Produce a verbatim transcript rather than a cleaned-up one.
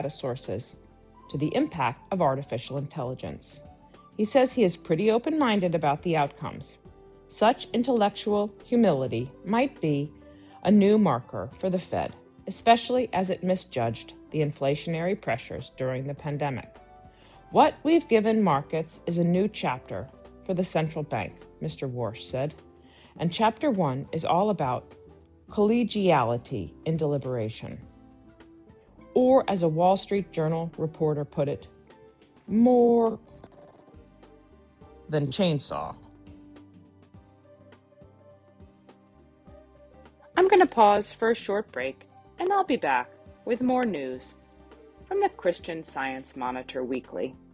sources to the impact of artificial intelligence. He says he is pretty open-minded about the outcomes. Such intellectual humility might be a new marker for the Fed, especially as it misjudged the inflationary pressures during the pandemic. What we've given markets is a new chapter for the central bank, Mister Warsh said, and chapter one is all about collegiality in deliberation. Or, as a Wall Street Journal reporter put it, more than chainsaw. I'm going to pause for a short break, and I'll be back with more news from the Christian Science Monitor Weekly.